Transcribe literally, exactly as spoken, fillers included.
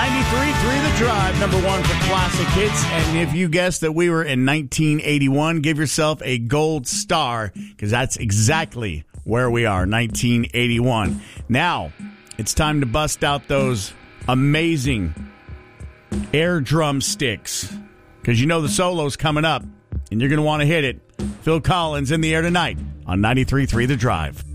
ninety-three point three The Drive, number one for classic hits. And if you guessed that we were in nineteen eighty-one, give yourself a gold star, because that's exactly where we are, nineteen eighty-one. Now, it's time to bust out those amazing air drum sticks, because you know the solo's coming up, and you're going to want to hit it. Phil Collins in the air tonight on ninety-three point three The Drive.